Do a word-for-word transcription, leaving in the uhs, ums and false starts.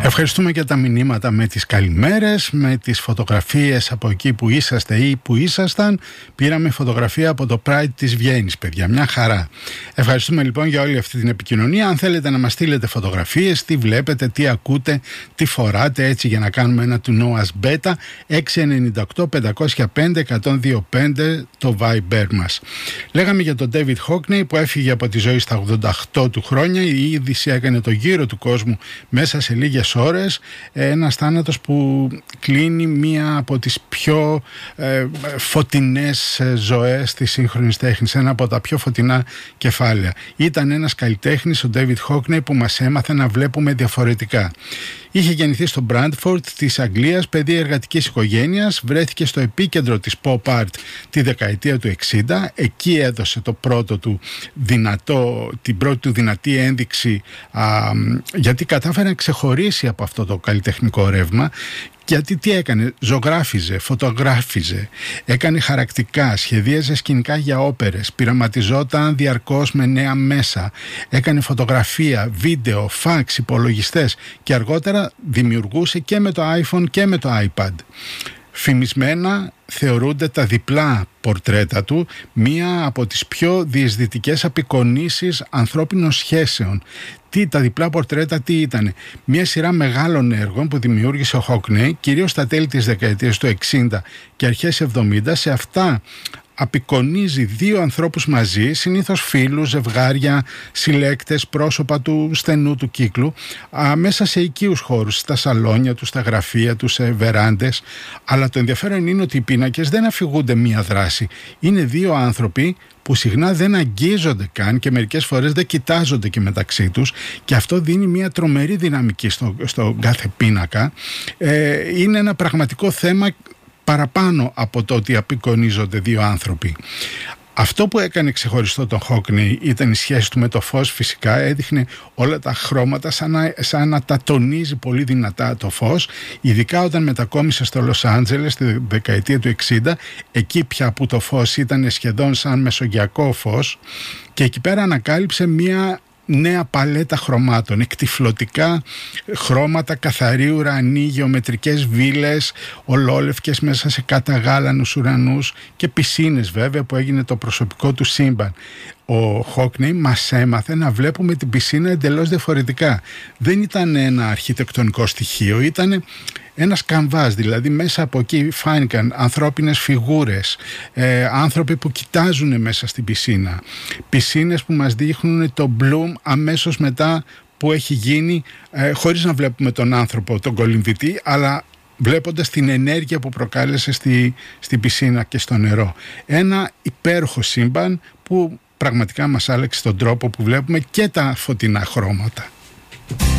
Ευχαριστούμε για τα μηνύματα με τις καλημέρες, με τις φωτογραφίες από εκεί που είσαστε ή που ήσασταν. Πήραμε φωτογραφία από το Pride της Βιέννης, παιδιά, μια χαρά. Ευχαριστούμε λοιπόν για όλη αυτή την επικοινωνία. Αν θέλετε να μας στείλετε φωτογραφίες, τι βλέπετε, τι ακούτε, τι φοράτε, έτσι για να κάνουμε ένα του know us beta, έξι εννιά οκτώ πέντε μηδέν πέντε ένα μηδέν δύο πέντε το Viber μας. Λέγαμε για τον David Hockney που έφυγε από τη ζωή στα ογδόντα οκτώ του χρόνια. Η είδηση έκανε το γύρο του κόσμου μέσα σε λίγες ώρες. Ένας θάνατος που κλείνει μία από τις πιο ε, φωτεινές ζωές της σύγχρονης τέχνης, ένα από τα πιο φωτεινά κεφάλαια. Ήταν ένας καλλιτέχνης, ο David Hockney, που μας έμαθε να βλέπουμε διαφορετικά. Είχε γεννηθεί στο Μπράντφορντ της Αγγλίας, παιδί εργατικής οικογένειας, βρέθηκε στο επίκεντρο της pop art τη δεκαετία του εξήντα. Εκεί έδωσε το πρώτο του δυνατό, την πρώτη του δυνατή ένδειξη, α, γιατί κατάφερε να ξεχωρίσει από αυτό το καλλιτεχνικό ρεύμα. Γιατί τι έκανε, ζωγράφιζε, φωτογράφιζε, έκανε χαρακτικά, σχεδίαζε σκηνικά για όπερες, πειραματιζόταν διαρκώς με νέα μέσα, έκανε φωτογραφία, βίντεο, φαξ, υπολογιστές και αργότερα δημιουργούσε και με το iPhone και με το iPad. Φημισμένα θεωρούνται τα διπλά πορτρέτα του μία από τις πιο διαισθητικές απεικονίσεις ανθρώπινων σχέσεων. Τι, τα διπλά πορτρέτα τι ήτανε? Μία σειρά μεγάλων έργων που δημιούργησε ο Hockney, κυρίως στα τέλη της δεκαετίας του εξήντα και αρχές εβδομήντα. Σε αυτά απεικονίζει δύο ανθρώπους μαζί, συνήθως φίλους, ζευγάρια, συλλέκτες, πρόσωπα του στενού του κύκλου, α, μέσα σε οικείους χώρους, στα σαλόνια τους, στα γραφεία τους, σε βεράντες. Αλλά το ενδιαφέρον είναι ότι οι πίνακες δεν αφηγούνται μία δράση. Είναι δύο άνθρωποι που συχνά δεν αγγίζονται καν και μερικές φορές δεν κοιτάζονται και μεταξύ τους, και αυτό δίνει μια τρομερή δυναμική στο, στο κάθε πίνακα. Ε, είναι ένα πραγματικό θέμα παραπάνω από το ότι απεικονίζονται δύο άνθρωποι. Αυτό που έκανε ξεχωριστό τον Hockney ήταν η σχέση του με το φως. Φυσικά έδειχνε όλα τα χρώματα σαν να, σαν να τα τονίζει πολύ δυνατά το φως, ειδικά όταν μετακόμισε στο Λος Άντζελες τη δεκαετία του εξήντα, εκεί πια που το φως ήταν σχεδόν σαν μεσογειακό φως, και εκεί πέρα ανακάλυψε μία νέα παλέτα χρωμάτων, εκτυφλωτικά χρώματα, καθαροί ουρανοί, γεωμετρικές βίλες, ολόλευκες μέσα σε καταγάλανους ουρανούς και πισίνες βέβαια που έγινε το προσωπικό του σύμπαν. Ο Hockney μας έμαθε να βλέπουμε την πισίνα εντελώς διαφορετικά. Δεν ήταν ένα αρχιτεκτονικό στοιχείο, ήταν ένας καμβάς, δηλαδή μέσα από εκεί φάνηκαν ανθρώπινες φιγούρες, ε, άνθρωποι που κοιτάζουν μέσα στην πισίνα, πισίνες που μας δείχνουν το bloom αμέσως μετά που έχει γίνει, ε, χωρίς να βλέπουμε τον άνθρωπο, τον κολυμβητή, αλλά βλέποντας την ενέργεια που προκάλεσε στη, στην πισίνα και στο νερό. Ένα υπέροχο σύμπαν που πραγματικά μας άλλαξε τον τρόπο που βλέπουμε και τα φωτεινά χρώματα.